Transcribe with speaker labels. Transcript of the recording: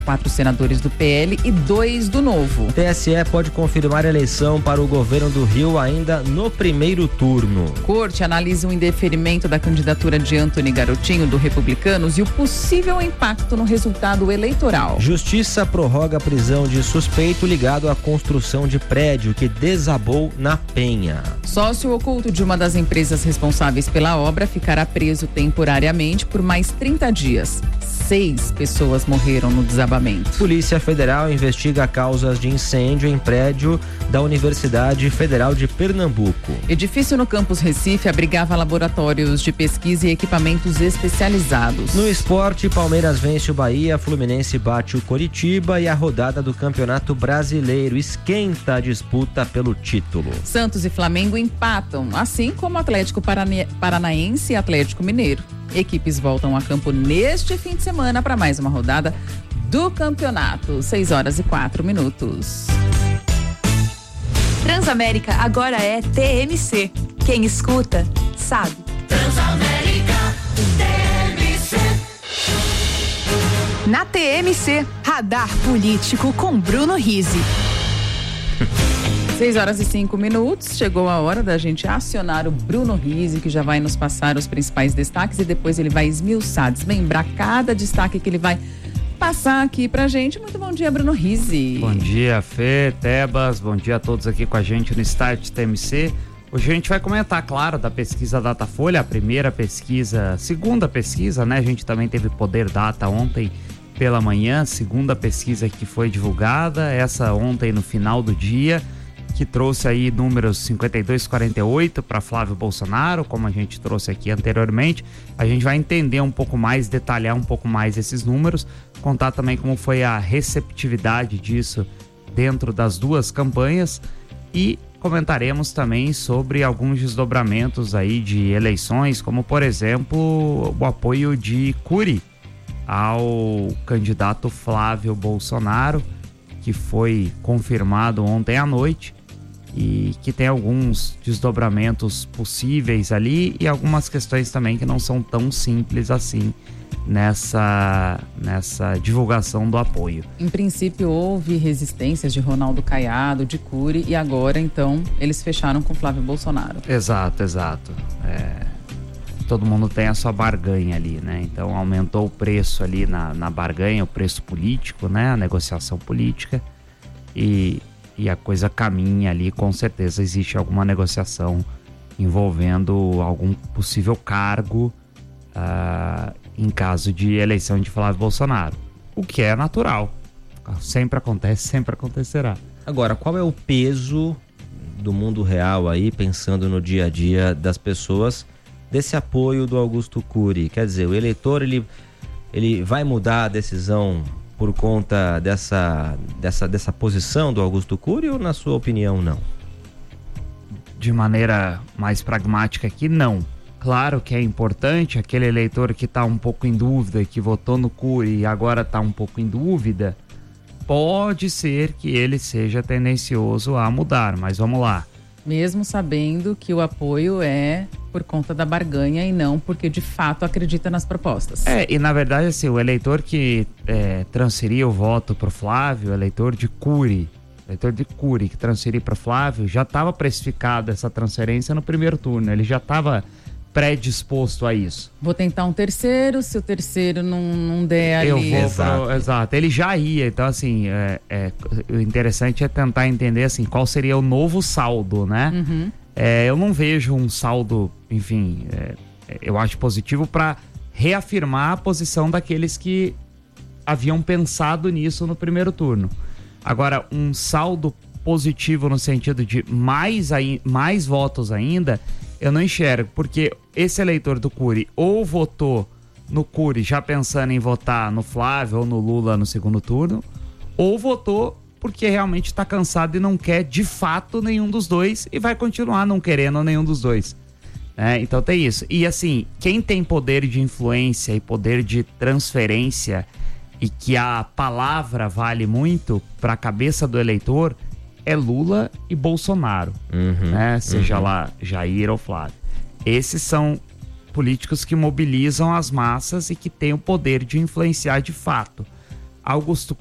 Speaker 1: 4 senadores do PL e 2 do Novo.
Speaker 2: TSE pode confirmar a eleição para o governo do Rio ainda no primeiro turno.
Speaker 1: Corte analisa o indeferimento da candidatura de Antony Garotinho, do Republicanos, e o possível impacto no resultado eleitoral.
Speaker 2: Justiça prorroga a prisão de suspeito ligado à construção de prédio que desabou na Penha.
Speaker 1: Sócio oculto de uma das empresas responsáveis pela obra ficará preso temporariamente por mais 30 dias. 6 pessoas morreram no desabamento.
Speaker 2: Polícia Federal investiga causas de incêndio em prédio da Universidade Federal de Pernambuco.
Speaker 1: Edifício no campus Recife abrigava laboratórios de pesquisa e equipamentos especializados.
Speaker 2: No esporte, Palmeiras vence o Bahia, Fluminense bate o Coritiba e a rodada do Campeonato Brasileiro esquenta a disputa pelo título.
Speaker 1: Santos e Flamengo empatam, assim como Atlético Paranaense e Atlético Mineiro. Equipes voltam a campo neste fim de semana para mais uma rodada do campeonato. 6h04.
Speaker 3: Transamérica agora é TMC. Quem escuta, sabe.
Speaker 4: Transamérica, TMC.
Speaker 3: Na TMC, Radar Político com Bruno Rizzi.
Speaker 1: 6h05. Chegou a hora da gente acionar o Bruno Rizzi, que já vai nos passar os principais destaques e depois ele vai esmiuçar, desmembrar cada destaque que ele vai passar aqui pra gente. Muito bom dia, Bruno Rizzi.
Speaker 5: Bom dia, Fê, Tebas, bom dia a todos aqui com a gente no Start TMC. Hoje a gente vai comentar, claro, da pesquisa Datafolha, a primeira pesquisa, segunda pesquisa, né? A gente também teve Poder Data ontem pela manhã, segunda pesquisa que foi divulgada, essa ontem no final do dia, que trouxe aí números 52-48 para Flávio Bolsonaro, como a gente trouxe aqui anteriormente. A gente vai entender um pouco mais, detalhar um pouco mais esses números, contar também como foi a receptividade disso dentro das duas campanhas e comentaremos também sobre alguns desdobramentos aí de eleições, como por exemplo o apoio de Cury ao candidato Flávio Bolsonaro, que foi confirmado ontem à noite e que tem alguns desdobramentos possíveis ali e algumas questões também que não são tão simples assim nessa divulgação do apoio.
Speaker 1: Em princípio houve resistências de Ronaldo Caiado, de Cury, e agora então eles fecharam com Flávio Bolsonaro.
Speaker 5: Exato. Todo mundo tem a sua barganha ali, né? Então aumentou o preço ali na barganha, o preço político, né? A negociação política e a coisa caminha ali, com certeza existe alguma negociação envolvendo algum possível cargo em caso de eleição de Flávio Bolsonaro, o que é natural, sempre acontece, sempre acontecerá.
Speaker 2: Agora, qual é o peso do mundo real aí, pensando no dia a dia das pessoas, desse apoio do Augusto Cury? Quer dizer, o eleitor ele vai mudar a decisão por conta dessa posição do Augusto Cury, ou na sua opinião não?
Speaker 5: De maneira mais pragmática aqui, não. Claro que é importante aquele eleitor que está um pouco em dúvida, que votou no Cury e agora está um pouco em dúvida, pode ser que ele seja tendencioso a mudar, mas vamos lá.
Speaker 1: Mesmo sabendo que o apoio é por conta da barganha e não porque de fato acredita nas propostas.
Speaker 5: E na verdade assim, o eleitor que transferiu o voto para o Flávio, o eleitor de Cury que transferiu para Flávio, já estava precificado essa transferência no primeiro turno, ele já estava predisposto a isso.
Speaker 1: Vou tentar um terceiro, se o terceiro não der ali...
Speaker 5: Exato, ele já ia, então assim, o interessante é tentar entender assim, qual seria o novo saldo, né?
Speaker 1: Uhum.
Speaker 5: Eu não vejo um saldo, enfim, eu acho positivo para reafirmar a posição daqueles que haviam pensado nisso no primeiro turno. Agora, um saldo positivo no sentido de mais votos ainda, eu não enxergo, porque esse eleitor do Cury ou votou no Cury já pensando em votar no Flávio ou no Lula no segundo turno, ou votou porque realmente está cansado e não quer de fato nenhum dos dois e vai continuar não querendo nenhum dos dois. Então tem isso. E assim, quem tem poder de influência e poder de transferência e que a palavra vale muito para a cabeça do eleitor é Lula e Bolsonaro, né? Seja lá Jair ou Flávio. Esses são políticos que mobilizam as massas e que têm o poder de influenciar de fato. Augusto